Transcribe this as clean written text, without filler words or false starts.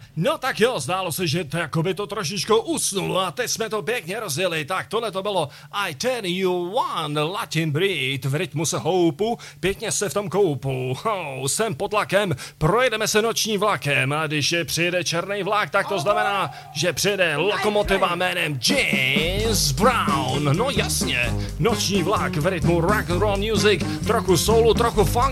No tak jo, zdálo se, že by to trošičku usnulo a teď jsme to pěkně rozjeli. Tak tohle to bylo I Tell You One, Latin Breed v rytmu se houpu, pěkně se v tom koupu. Jsem pod tlakem, projedeme se noční vlakem a když přijede černý vlak, tak to znamená, že přijede lokomotiva jménem James Brown. No jasně, noční vlak v rytmu rock and roll music, trochu soulu, trochu funk.